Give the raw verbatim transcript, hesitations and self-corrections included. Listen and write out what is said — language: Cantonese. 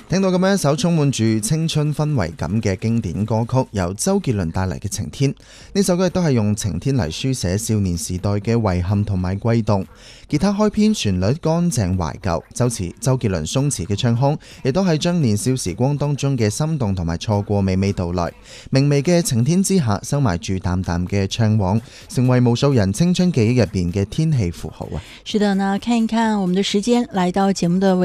聽到咁樣一首充滿住青春氛圍感嘅經典歌曲，由周杰倫帶嚟嘅《晴天》。呢首歌亦都係用晴天嚟書寫少年時代嘅遺憾同埋悸動。吉他開篇，旋律乾淨懷舊，周詞周杰倫鬆弛嘅唱腔，亦都係將年少時光當中嘅心動同埋錯過娓娓道來。明媚嘅晴天之下，收埋住淡淡嘅悵惘，成為無數人青春記憶入邊嘅天氣符號啊！ 是的呢，看一看我們的時間，來到節目的尾